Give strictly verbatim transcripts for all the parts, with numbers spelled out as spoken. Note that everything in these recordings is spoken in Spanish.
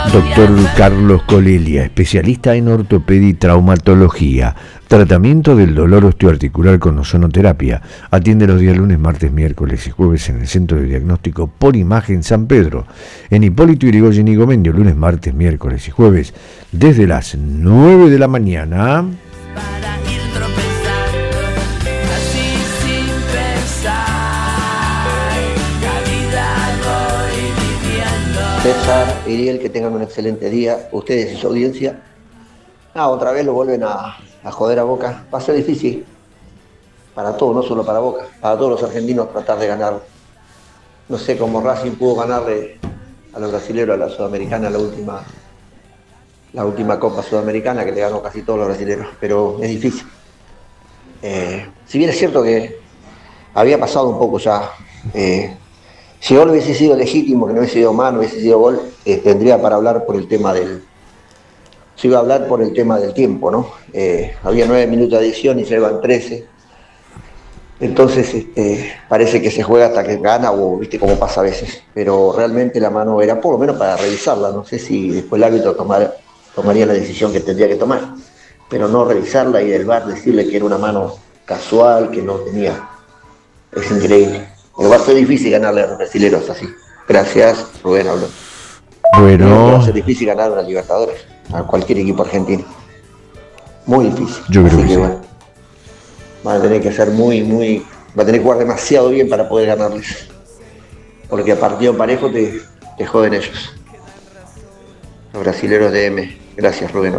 Doctor Carlos Colelia, especialista en ortopedia y traumatología. Tratamiento del dolor osteoarticular con ozonoterapia. Atiende los días lunes, martes, miércoles y jueves en el Centro de Diagnóstico por Imagen San Pedro. En Hipólito Yrigoyen y Gomendio, lunes, martes, miércoles y jueves, desde las nueve de la mañana. Para ir tropezando, así sin pensar, la vida voy viviendo. César, Iriel, que tengan un excelente día. Ustedes y su audiencia. Ah, otra vez lo vuelven a, a joder a Boca. Va a ser difícil para todos, no solo para Boca, para todos los argentinos tratar de ganar. No sé cómo Racing pudo ganarle a los brasileños a la Sudamericana la última, la última Copa Sudamericana, que le ganó casi todos los brasileños, pero es difícil. Eh, si bien es cierto que había pasado un poco ya, eh, si gol hubiese sido legítimo, que no hubiese sido mano, hubiese sido gol, eh, tendría para hablar por el tema del... Se iba a hablar por el tema del tiempo, ¿no? Eh, había nueve minutos de adición y se llevan trece. Entonces, este, parece que se juega hasta que gana, o viste cómo pasa a veces. Pero realmente la mano era por lo menos para revisarla. No sé si después el árbitro tomar, tomaría la decisión que tendría que tomar. Pero no revisarla y del V A R decirle que era una mano casual, que no tenía. Es increíble. Pero va a ser difícil ganarle a los brasileños así. Gracias, Rubén habló. Bueno, Va a ser difícil ganar a los Libertadores, a cualquier equipo argentino. Muy difícil. Yo creo Así que sí. bueno, van a tener que ser muy, muy... Va a tener que jugar demasiado bien para poder ganarles. Porque a partido parejo te, te joden ellos. Los brasileros de M. Gracias, Rubén.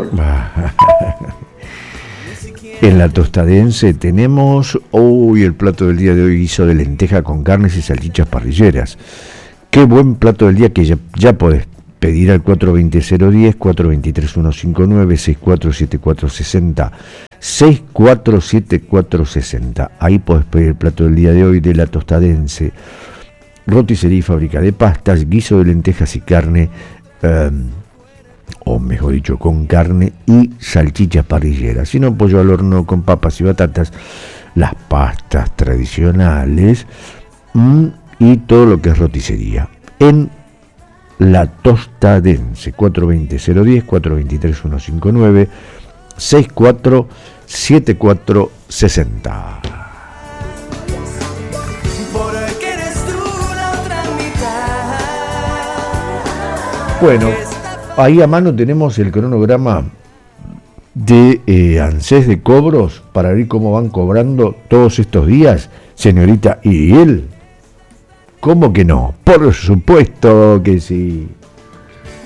en la tostadense tenemos hoy el plato del día de hoy, guiso de lenteja con carnes y salchichas parrilleras. Qué buen plato del día que ya, ya podés pedir al cuatro veinte cero diez, cuatro veintitrés ciento cincuenta y nueve, seis cuatro siete cuatro seis cero, seis cuatro siete cuatro seis cero. Ahí podés pedir el plato del día de hoy de la tostadense. Roticería y fábrica de pastas, guiso de lentejas y carne, eh, o mejor dicho, con carne y salchichas parrilleras. Si no, pollo al horno con papas y batatas, las pastas tradicionales mmm, y todo lo que es roticería. En La Tostadense, cuatro veinte cero diez, cuatro veintitrés ciento cincuenta y nueve, seis cuatro siete cuatro seis cero. Porque eres tú la otra mitad. Bueno, ahí a mano tenemos el cronograma de eh, ANSES de cobros para ver cómo van cobrando todos estos días, señorita Iriel. ¿Cómo que no? Por supuesto que sí.